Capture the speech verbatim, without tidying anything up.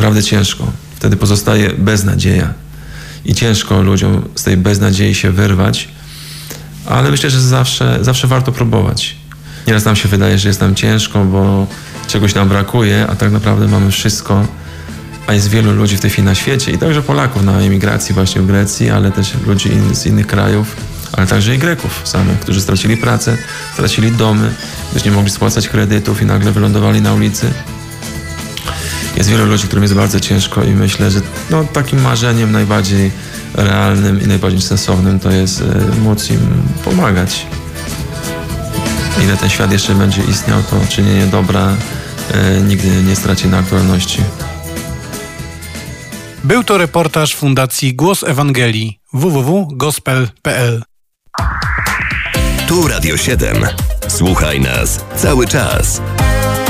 naprawdę ciężko. Wtedy pozostaje beznadzieja. I ciężko ludziom z tej beznadziei się wyrwać, ale myślę, że zawsze, zawsze warto próbować. Nieraz nam się wydaje, że jest nam ciężko, bo czegoś nam brakuje, a tak naprawdę mamy wszystko, a jest wielu ludzi w tej chwili na świecie i także Polaków na emigracji właśnie w Grecji, ale też ludzi in, z innych krajów, ale także i Greków samych, którzy stracili pracę, stracili domy, gdyż nie mogli spłacać kredytów i nagle wylądowali na ulicy. Jest wielu ludzi, którym jest bardzo ciężko i myślę, że no, takim marzeniem najbardziej realnym i najbardziej sensownym to jest y, móc im pomagać. Ile ten świat jeszcze będzie istniał, to czynienie dobra y, nigdy nie straci na aktualności. Był to reportaż Fundacji Głos Ewangelii w w w kropka gospel kropka p l. Tu Radio siedem. Słuchaj nas cały czas.